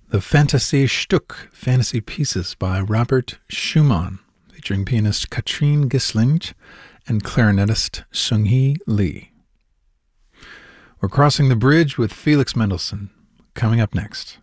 The Fantasie-Stück, Fantasy Pieces by Robert Schumann, featuring pianist Katrine Gisling and clarinetist Seung-hee Lee. We're crossing the bridge with Felix Mendelssohn, coming up next.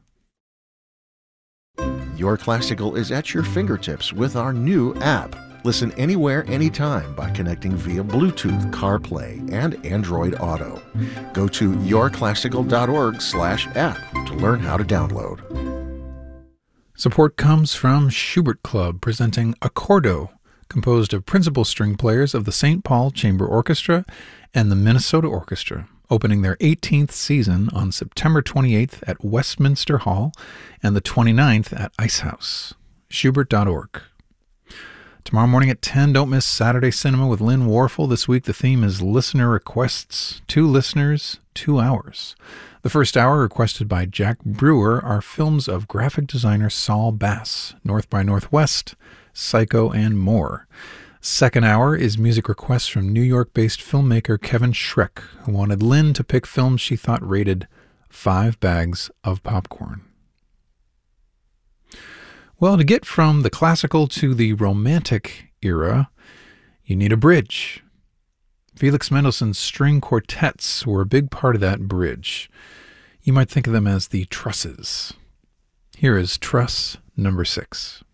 Your Classical is at your fingertips with our new app. Listen anywhere, anytime by connecting via Bluetooth, CarPlay, and Android Auto. Go to yourclassical.org/app to learn how to download. Support comes from Schubert Club, presenting Accordo, composed of principal string players of the St. Paul Chamber Orchestra and the Minnesota Orchestra, opening their 18th season on September 28th at Westminster Hall and the 29th at Ice House. Schubert.org. Tomorrow morning at 10, don't miss Saturday Cinema with Lynn Warfel. This week the theme is Listener Requests. 2 listeners, 2 hours. The first hour, requested by Jack Brewer, are films of graphic designer Saul Bass, North by Northwest, Psycho, and more. Second hour is music requests from New York-based filmmaker Kevin Schreck, who wanted Lynn to pick films she thought rated 5 bags of popcorn. Well, to get from the classical to the romantic era, you need a bridge. Felix Mendelssohn's string quartets were a big part of that bridge. You might think of them as the trusses. Here is Truss number 6.